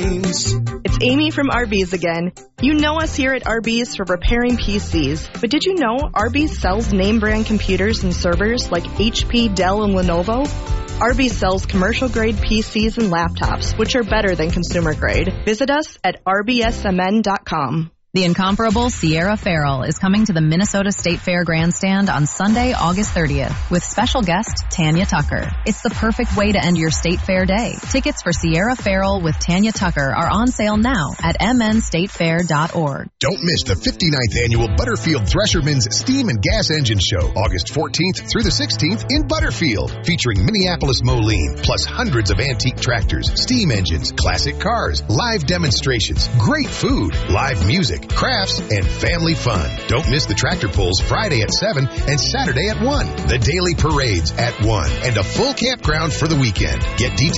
machines. It's Amy from Arby's again. You know us here at Arby's for repairing PCs, but did you know Arby's sells name brand computers and servers like HP, Dell, and Lenovo? Arby's sells commercial-grade PCs and laptops, which are better than consumer-grade. Visit us at rbsmn.com. The incomparable Sierra Farrell is coming to the Minnesota State Fair Grandstand on Sunday, August 30th, with special guest Tanya Tucker. It's the perfect way to end your State Fair day. Tickets for Sierra Farrell with Tanya Tucker are on sale now at mnstatefair.org. Don't miss the 59th Annual Butterfield Threshermen's Steam and Gas Engine Show, August 14th through the 16th in Butterfield, featuring Minneapolis Moline, plus hundreds of antique tractors, steam engines, classic cars, live demonstrations, great food, live music, crafts, and family fun. Don't miss the tractor pulls Friday at 7 and Saturday at 1. The daily parades at 1 and a full campground for the weekend. Get details